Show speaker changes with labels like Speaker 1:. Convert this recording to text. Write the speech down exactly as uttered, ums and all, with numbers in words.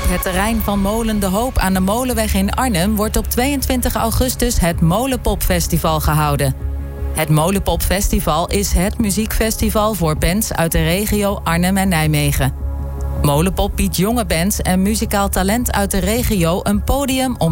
Speaker 1: Op het terrein van Molen de Hoop aan de Molenweg in Arnhem wordt op tweeëntwintig augustus het Molenpopfestival gehouden. Het Molenpopfestival is het muziekfestival voor bands uit de regio Arnhem en Nijmegen. Molenpop biedt jonge bands en muzikaal talent uit de regio een podium om